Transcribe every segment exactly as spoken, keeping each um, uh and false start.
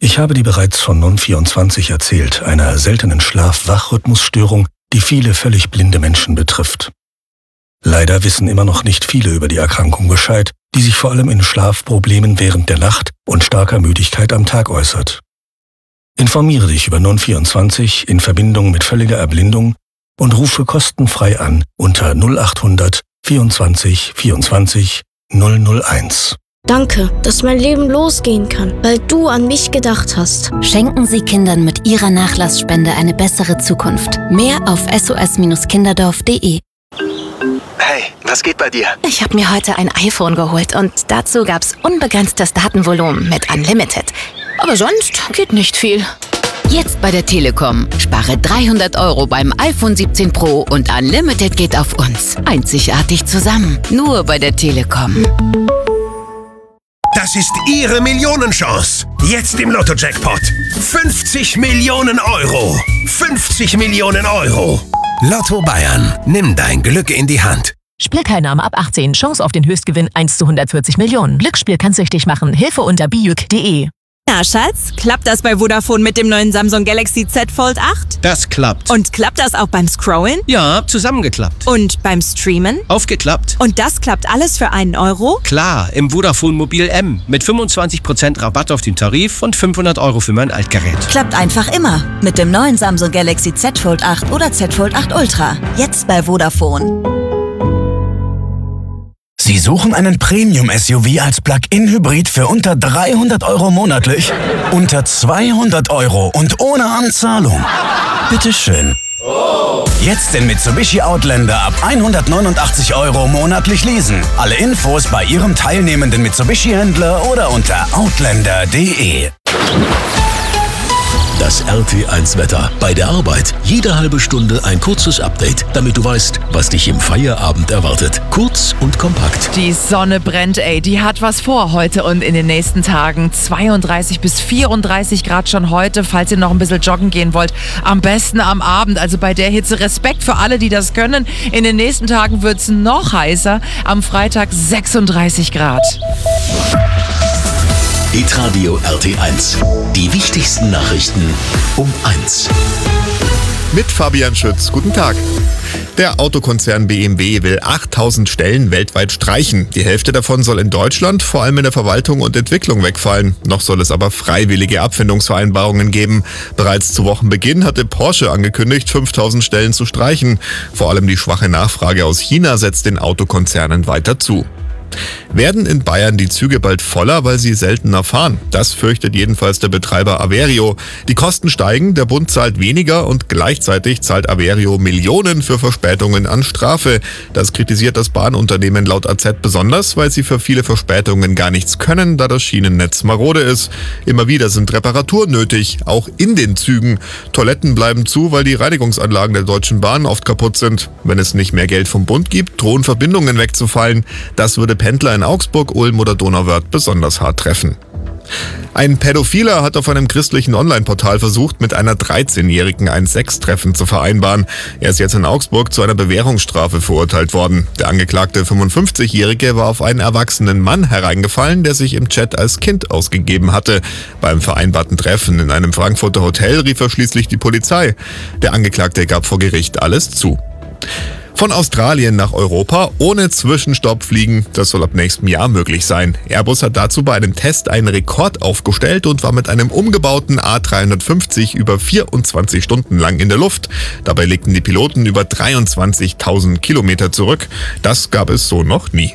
Ich habe dir bereits von N O N vierundzwanzig erzählt, einer seltenen Schlaf-Wach-Rhythmusstörung, die viele völlig blinde Menschen betrifft. Leider wissen immer noch nicht viele über die Erkrankung Bescheid, die sich vor allem in Schlafproblemen während der Nacht und starker Müdigkeit am Tag äußert. Informiere dich über N O N vierundzwanzig in Verbindung mit völliger Erblindung und rufe kostenfrei an unter null achthundert vierundzwanzig vierundzwanzig null null eins. Danke, dass mein Leben losgehen kann, weil du an mich gedacht hast. Schenken Sie Kindern mit Ihrer Nachlassspende eine bessere Zukunft. Mehr auf s o s kinderdorf punkt d e. Hey, was geht bei dir? Ich habe mir heute ein iPhone geholt und dazu gab's unbegrenztes Datenvolumen mit Unlimited. Aber sonst geht nicht viel. Jetzt bei der Telekom. Spare dreihundert Euro beim iPhone siebzehn Pro und Unlimited geht auf uns. Einzigartig zusammen. Nur bei der Telekom. Das ist Ihre Millionenchance. Jetzt im Lotto-Jackpot. fünfzig Millionen Euro. fünfzig Millionen Euro. Lotto Bayern. Nimm dein Glück in die Hand. Spielteilnahme ab achtzehn. Chance auf den Höchstgewinn eins zu hundertvierzig Millionen. Glücksspiel kann süchtig machen. Hilfe unter bijuk punkt de. Na, Schatz, klappt das bei Vodafone mit dem neuen Samsung Galaxy Z Fold acht? Das klappt. Und klappt das auch beim Scrollen? Ja, zusammengeklappt. Und beim Streamen? Aufgeklappt. Und das klappt alles für einen Euro? Klar, im Vodafone Mobil M. Mit fünfundzwanzig Prozent Rabatt auf den Tarif und fünfhundert Euro für mein Altgerät. Klappt einfach immer. Mit dem neuen Samsung Galaxy Z Fold acht oder Z Fold acht Ultra. Jetzt bei Vodafone. Sie suchen einen Premium-S U V als Plug-in-Hybrid für unter dreihundert Euro monatlich? Unter zweihundert Euro und ohne Anzahlung? Bitteschön. Jetzt den Mitsubishi Outlander ab hundertneunundachtzig Euro monatlich leasen. Alle Infos bei Ihrem teilnehmenden Mitsubishi-Händler oder unter outlander punkt de. Das R T eins Wetter. Bei der Arbeit jede halbe Stunde ein kurzes Update, damit du weißt, was dich im Feierabend erwartet. Kurz und kompakt. Die Sonne brennt, ey. Die hat was vor heute und in den nächsten Tagen. zweiunddreißig bis vierunddreißig Grad schon heute, falls ihr noch ein bisschen joggen gehen wollt. Am besten am Abend, also bei der Hitze. Respekt für alle, die das können. In den nächsten Tagen wird es noch heißer. Am Freitag sechsunddreißig Grad. Hitradio R T eins. Die wichtigsten Nachrichten um eins. Mit Fabian Schütz. Guten Tag. Der Autokonzern B M W will achttausend Stellen weltweit streichen. Die Hälfte davon soll in Deutschland, vor allem in der Verwaltung und Entwicklung, wegfallen. Noch soll es aber freiwillige Abfindungsvereinbarungen geben. Bereits zu Wochenbeginn hatte Porsche angekündigt, fünftausend Stellen zu streichen. Vor allem die schwache Nachfrage aus China setzt den Autokonzernen weiter zu. Werden in Bayern die Züge bald voller, weil sie seltener fahren? Das fürchtet jedenfalls der Betreiber Averio. Die Kosten steigen, der Bund zahlt weniger und gleichzeitig zahlt Averio Millionen für Verspätungen an Strafe. Das kritisiert das Bahnunternehmen laut A Z besonders, weil sie für viele Verspätungen gar nichts können, da das Schienennetz marode ist. Immer wieder sind Reparaturen nötig, auch in den Zügen. Toiletten bleiben zu, weil die Reinigungsanlagen der Deutschen Bahn oft kaputt sind. Wenn es nicht mehr Geld vom Bund gibt, drohen Verbindungen wegzufallen. Das würde Pendler in Augsburg, Ulm oder Donauwörth besonders hart treffen. Ein Pädophiler hat auf einem christlichen Online-Portal versucht, mit einer dreizehnjährigen ein Sextreffen zu vereinbaren. Er ist jetzt in Augsburg zu einer Bewährungsstrafe verurteilt worden. Der angeklagte fünfundfünfzigjährige war auf einen erwachsenen Mann hereingefallen, der sich im Chat als Kind ausgegeben hatte. Beim vereinbarten Treffen in einem Frankfurter Hotel rief er schließlich die Polizei. Der Angeklagte gab vor Gericht alles zu. Von Australien nach Europa ohne Zwischenstopp fliegen, das soll ab nächstem Jahr möglich sein. Airbus hat dazu bei einem Test einen Rekord aufgestellt und war mit einem umgebauten A dreihundertfünfzig über vierundzwanzig Stunden lang in der Luft. Dabei legten die Piloten über dreiundzwanzigtausend Kilometer zurück. Das gab es so noch nie.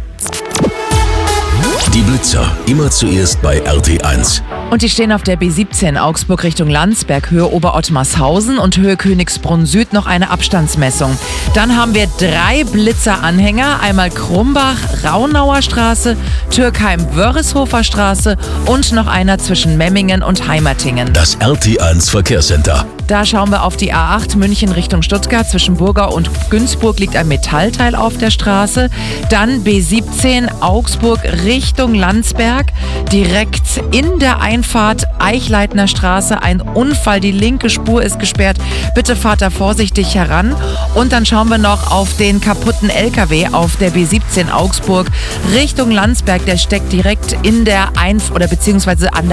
Die Blitzer, immer zuerst bei R T eins. Und die stehen auf der B siebzehn Augsburg Richtung Landsberg, Höhe Oberottmarshausen und Höhe Königsbrunn Süd noch eine Abstandsmessung. Dann haben wir drei Blitzeranhänger, einmal Krumbach, Raunauer Straße, Türkheim-Wörishofer Straße und noch einer zwischen Memmingen und Heimertingen. Das R T eins Verkehrscenter. Da schauen wir auf die A acht München Richtung Stuttgart. Zwischen Burgau und Günzburg liegt ein Metallteil auf der Straße. Dann B siebzehn Augsburg Richtung Landsberg. Direkt in der Einfahrt Eichleitner Straße ein Unfall. Die linke Spur ist gesperrt. Bitte fahrt da vorsichtig heran. Und dann schauen wir noch auf den kaputten L K W auf der B siebzehn Augsburg Richtung Landsberg. Der steckt direkt in der Einf- oder beziehungsweise an der